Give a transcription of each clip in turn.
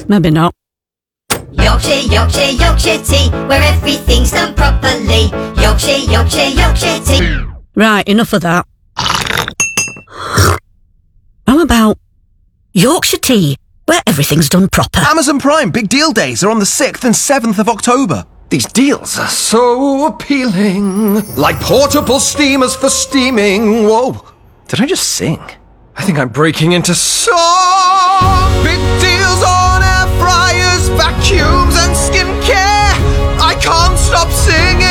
maybe not. Yorkshire, Yorkshire, Yorkshire tea, where everything's done properly. Yorkshire, Yorkshire, Yorkshire tea. Right, enough of that. How about Yorkshire tea, where everything's done proper? Amazon Prime Big Deal Days are on the 6th and 7th of October. These deals are so appealing. Like portable steamers for steaming. Whoa. Did I just sing? I think I'm breaking into song. Big deals on air fryers, vacuums and skincare. I can't stop singing.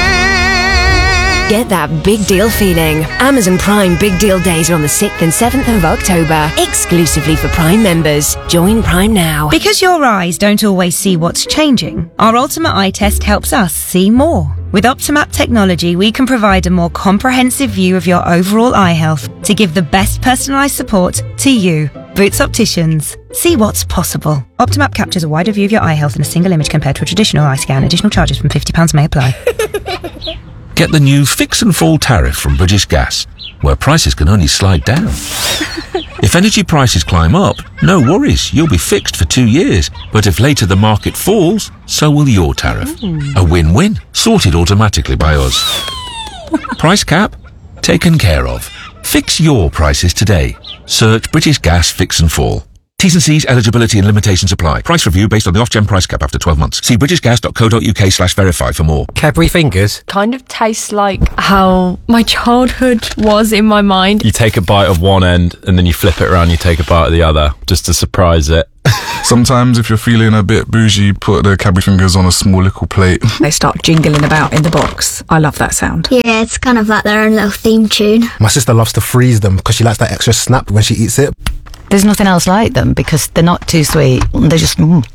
Get that big deal feeling. Amazon Prime Big Deal Days are on the 6th and 7th of October. Exclusively for Prime members. Join Prime now. Because your eyes don't always see what's changing, our Ultimate Eye Test helps us see more. With Optimap technology, we can provide a more comprehensive view of your overall eye health to give the best personalised support to you. Boots Opticians. See what's possible. Optimap captures a wider view of your eye health in a single image compared to a traditional eye scan. Additional charges from £50 may apply. Get the new Fix and Fall tariff from British Gas, where prices can only slide down. If energy prices climb up, no worries, you'll be fixed for 2 years. But if later the market falls, so will your tariff. A win-win, sorted automatically by us. Price cap? Taken care of. Fix your prices today. Search British Gas Fix and Fall. T's and C's, eligibility and limitations apply. Price review based on the Ofgem price cap after 12 months. See britishgas.co.uk/verify for more. Cadbury Fingers kind of tastes like how my childhood was in my mind. You take a bite of one end and then you flip it around, you take a bite of the other just to surprise it. Sometimes if you're feeling a bit bougie, put the Cadbury Fingers on a small little plate. They start jingling about in the box. I love that sound. Yeah, it's kind of like their own little theme tune. My sister loves to freeze them because she likes that extra snap when she eats it. There's nothing else like them because they're not too sweet. They're just...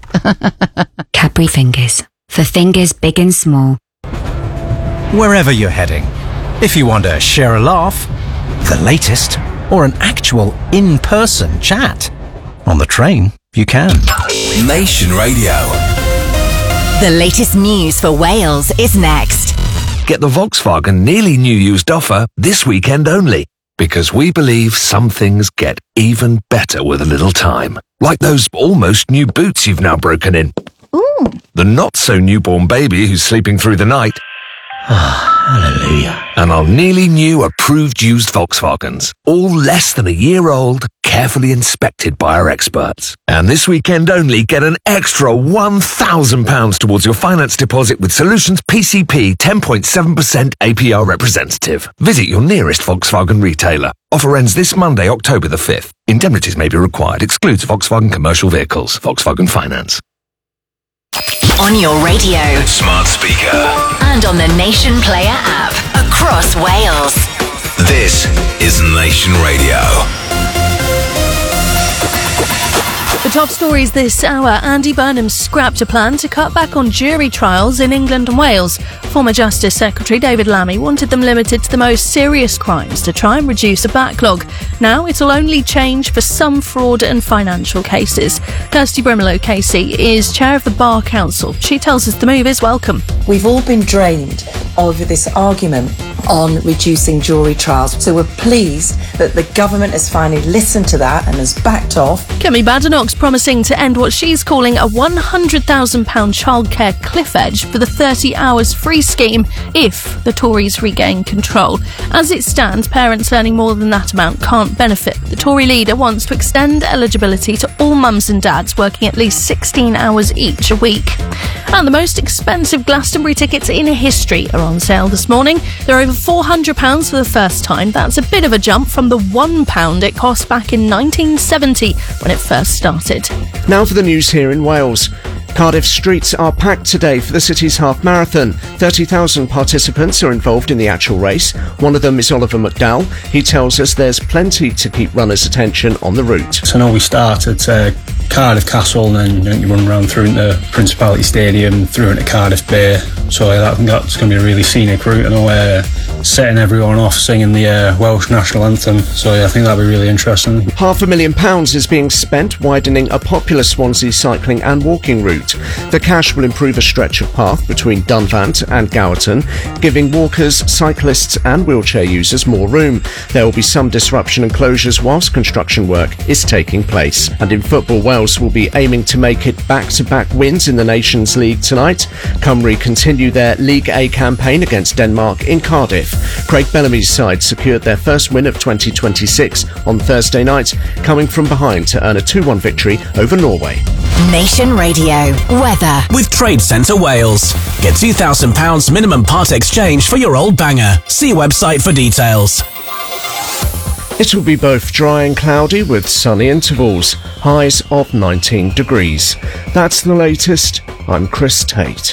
Cadbury Fingers. For fingers big and small. Wherever you're heading, if you want to share a laugh, the latest, or an actual in-person chat, on the train, you can. Nation Radio. The latest news for Wales is next. Get the Volkswagen nearly new used offer this weekend only. Because we believe some things get even better with a little time. Like those almost new boots you've now broken in. Ooh. The not-so-newborn baby who's sleeping through the night. Hallelujah. And our nearly new approved used Volkswagens. All less than a year old, carefully inspected by our experts. And this weekend only, get an extra £1,000 towards your finance deposit with Solutions PCP 10.7% APR representative. Visit your nearest Volkswagen retailer. Offer ends this Monday, October the 5th. Indemnities may be required. Excludes Volkswagen commercial vehicles. Volkswagen Finance. On your radio, smart speaker, and on the Nation Player app across Wales. This is Nation Radio. The top stories this hour. Andy Burnham scrapped a plan to cut back on jury trials in England and Wales. Former Justice Secretary David Lammy wanted them limited to the most serious crimes to try and reduce a backlog. Now it'll only change for some fraud and financial cases. Kirsty Brimelow KC is chair of the Bar Council. She tells us the move is welcome. We've all been drained over this argument on reducing jury trials, so we're pleased that the government has finally listened to that and has backed off. Kemi Badenoch's promising to end what she's calling a £100,000 childcare cliff edge for the 30 hours free scheme if the Tories regain control. As it stands, parents earning more than that amount can't benefit. The Tory leader wants to extend eligibility to all mums and dads working at least 16 hours each a week. And the most expensive Glastonbury tickets in history are on sale this morning. They're over £400 for the first time. That's a bit of a jump from the £1 it cost back in 1970 when it first started. Now for the news here in Wales. Cardiff streets are packed today for the city's half marathon. 30,000 participants are involved in the actual race. One of them is Oliver McDowell. He tells us there's plenty to keep runners' attention on the route. So now we start at Cardiff Castle and then you run around through into Principality Stadium, through into Cardiff Bay. So I think that's going to be a really scenic route. I know setting everyone off singing the Welsh national anthem. So yeah, I think that'd be really interesting. £500,000 is being spent widening a popular Swansea cycling and walking route. The cash will improve a stretch of path between Dunvant and Gowerton, giving walkers, cyclists and wheelchair users more room. There will be some disruption and closures whilst construction work is taking place. And in football, Wales will be aiming to make it back-to-back wins in the Nations League tonight. Cymru continue their League A campaign against Denmark in Cardiff. Craig Bellamy's side secured their first win of 2026 on Thursday night, coming from behind to earn a 2-1 victory over Norway. Nation Radio weather with Trade Centre Wales. Get £2,000 minimum part exchange for your old banger. See website for details. It will be both dry and cloudy with sunny intervals, highs of 19 degrees. That's the latest. I'm Chris Tate.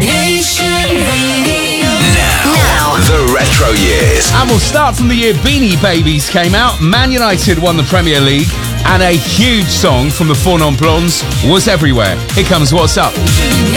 Now, the retro years. And we'll start from the year Beanie Babies came out. Man United won the Premier League, and a huge song from the Four Non Blondes was everywhere. Here comes What's Up.